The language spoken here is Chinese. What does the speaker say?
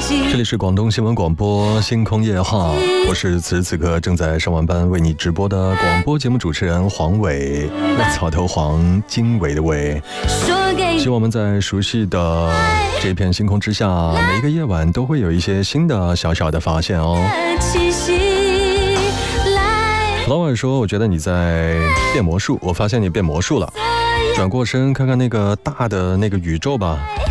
这里是广东新闻广播星空夜话，我是此时此刻正在上晚班为你直播的广播节目主持人黄伟，草头黄经纬的纬。希望我们在熟悉的这片星空之下，每一个夜晚都会有一些新的小小的发现哦。老晚说，我觉得你在变魔术，我发现你变魔术了。转过身看看那个大的那个宇宙吧，